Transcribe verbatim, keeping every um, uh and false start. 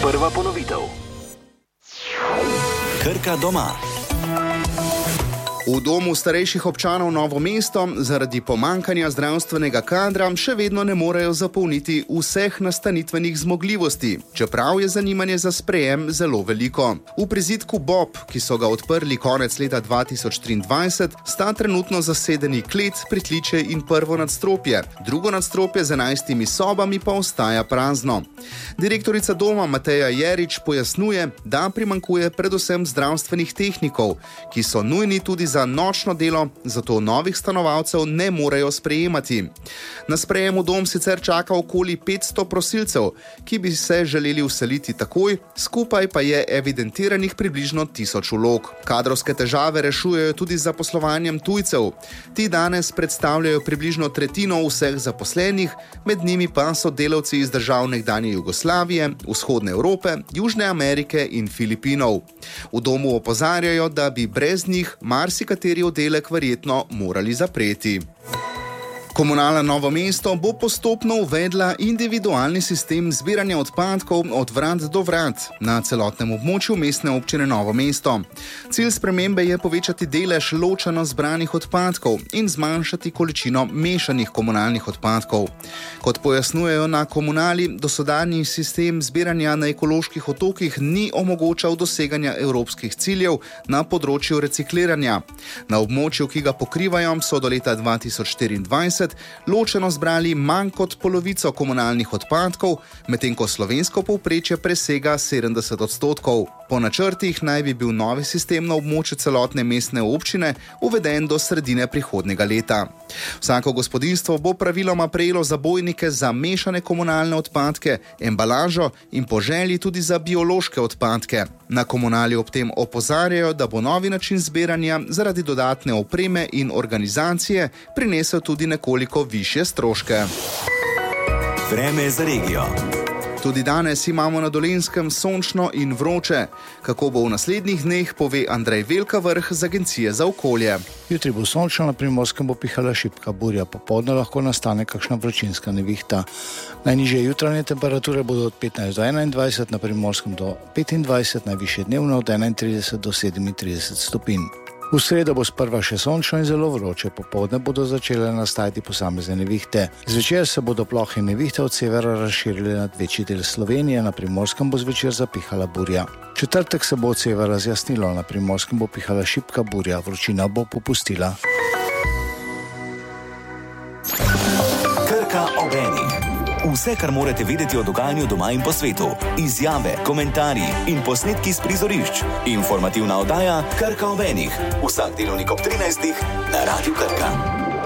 Prva ponovitev. Krka doma. V domu starejših občanov Novo mesto zaradi pomankanja zdravstvenega kadra še vedno ne morejo zapolniti vseh nastanitvenih zmogljivosti, čeprav je zanimanje za sprejem zelo veliko. V prizidku Bob, ki so ga odprli konec leta dva tisoč triindvajset, sta trenutno zasedeni klet, pritličje in prvo nadstropje. Drugo nadstropje z enajstimi sobami pa ostaja prazno. Direktorica doma Mateja Jerič pojasnjuje, da primanjkuje predvsem zdravstvenih tehnikov, ki so nujni tudi za nočno delo, zato novih stanovalcev ne morejo sprejemati. Na sprejem v dom sicer čaka okoli petsto prosilcev, ki bi se želeli vseliti takoj, skupaj pa je evidentiranih približno tisoč vlog. Kadrovske težave rešujejo tudi z zaposlovanjem tujcev. Ti danes predstavljajo približno tretjino vseh zaposlenih, med njimi pa so delavci iz držav nekdanje Jugoslavije, Vzhodne Evrope, Južne Amerike in Filipinov. V domu opozarjajo, da bi brez njih marsikateri kateri oddelek verjetno morali zapreti. Komunala Novo mesto bo postopno uvedla individualni sistem zbiranja odpadkov od vrat do vrat na celotnem območju mestne občine Novo mesto. Cilj spremembe je povečati delež ločeno zbranih odpadkov in zmanjšati količino mešanih komunalnih odpadkov. Kot pojasnjujejo na komunali, dosedanji sistem zbiranja na ekoloških otokih ni omogočal doseganja evropskih ciljev na področju recikliranja. Na območju, ki ga pokrivajo, so do leta dva tisoč štiriindvajset ločeno zbrali manj kot polovico komunalnih odpadkov, medtem ko slovensko povprečje presega sedemdeset odstotkov. Po načrtih naj bi bil novi sistem na območju celotne mestne občine uveden do sredine prihodnjega leta. Vsako gospodinjstvo bo praviloma prejelo zabojnike za mešane komunalne odpadke, embalažo in po želji tudi za biološke odpadke. Na komunali ob tem opozarjajo, da bo novi način zbiranja zaradi dodatne opreme in organizacije prinesel tudi nekoliko višje stroške. Vreme za regijo. Tudi danes imamo na Dolenjskem sončno in vroče. Kako bo v naslednjih dneh, pove Andrej Velkavrh z Agencije za okolje. Jutri bo sončno, na Primorskem bo pihala šibka burja, popoldne lahko nastane kakšna vročinska nevihta. Najnižje jutranje temperature bodo od petnajst do enaindvajset, na Primorskem do petindvajset, najvišje dnevno od enaintrideset do sedemintrideset stopinj. V sredo bo sprva še sončno in zelo vroče, popoldne bodo začele nastajati posamezne nevihte. Zvečer se bodo plohe nevihte od severa razširile nad večji del Slovenije, na Primorskem bo zvečer zapihala burja. Četrtek se bo od severa zjasnilo, na Primorskem bo pihala šibka burja, vročina bo popustila. Krka ob enih. Vse, kar morate vedeti o dogajanju doma in po svetu. Izjave, komentarji in posnetki s prizorišč. Informativna oddaja Krka ob enih. Vsak delovnik ob trinajstih na Radiu Krka.